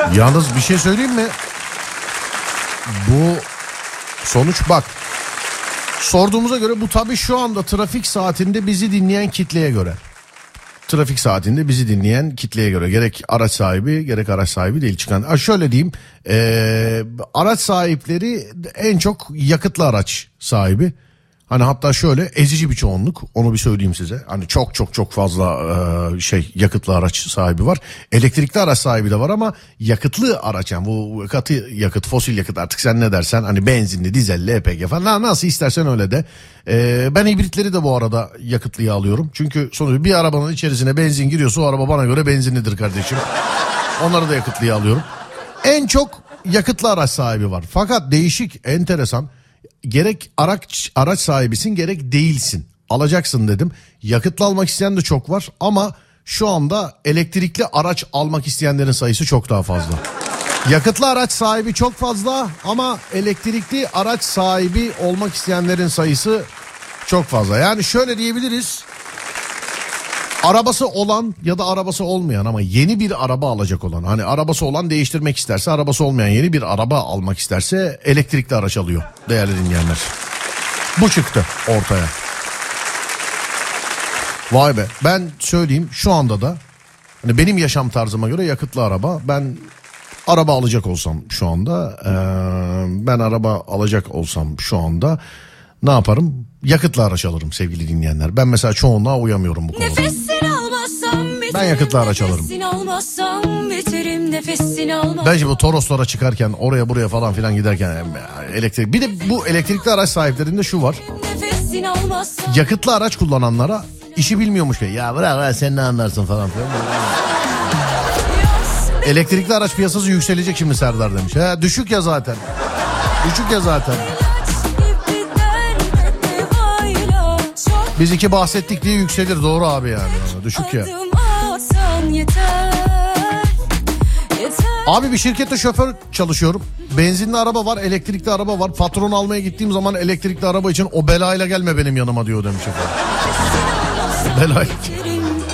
Yalnız bir şey söyleyeyim mi? Bu sonuç bak. Sorduğumuza göre bu tabii şu anda trafik saatinde bizi dinleyen kitleye göre. Trafik saatinde bizi dinleyen kitleye göre. Gerek araç sahibi gerek araç sahibi değil çıkan. Şöyle diyeyim. Araç sahipleri en çok yakıtlı araç sahibi. Hani hatta şöyle ezici bir çoğunluk, onu bir söyleyeyim size. Hani çok fazla yakıtlı araç sahibi var. Elektrikli araç sahibi de var ama yakıtlı araç, yani bu katı yakıt, fosil yakıt, artık sen ne dersen, hani benzinli, dizelli, LPG falan, nasıl istersen öyle de. Ben hibritleri de bu arada yakıtlıya alıyorum. Çünkü sonuçta bir arabanın içerisine benzin giriyorsa o araba bana göre benzinlidir kardeşim. Onları da yakıtlıya alıyorum. En çok yakıtlı araç sahibi var. Fakat değişik, enteresan. Gerek araç sahibisin gerek değilsin. Alacaksın dedim. Yakıtlı almak isteyen de çok var ama şu anda elektrikli araç almak isteyenlerin sayısı çok daha fazla. Yakıtlı araç sahibi çok fazla ama elektrikli araç sahibi olmak isteyenlerin sayısı çok fazla. Yani şöyle diyebiliriz. Arabası olan ya da arabası olmayan ama yeni bir araba alacak olan, hani arabası olan değiştirmek isterse, arabası olmayan yeni bir araba almak isterse elektrikli araç alıyor değerli dinleyenler. Bu çıktı ortaya. Vay be, ben söyleyeyim, şu anda da hani benim yaşam tarzıma göre yakıtlı araba, ben araba alacak olsam şu anda, şu anda ne yaparım? Yakıtlı araç alırım sevgili dinleyenler. Ben mesela çoğunluğa uyamıyorum bu konuda. Ben yakıtlı araç alırım. Ben şimdi bu Toroslara çıkarken, oraya buraya falan filan giderken elektrik. Bir de bu elektrikli araç sahiplerinde şu var. Yakıtlı araç kullananlara işi bilmiyormuş ki. Ya bırak sen ne anlarsın falan filan. Elektrikli araç piyasası yükselecek şimdi Serdar demiş. Düşük ya zaten. Biz iki bahsettik diye yükselir, doğru abi yani. Düşük ya. Abi bir şirkette şoför çalışıyorum. Benzinli araba var, elektrikli araba var. Patron almaya gittiğim zaman elektrikli araba için o belayla gelme benim yanıma diyor demiş efendim. Belayla.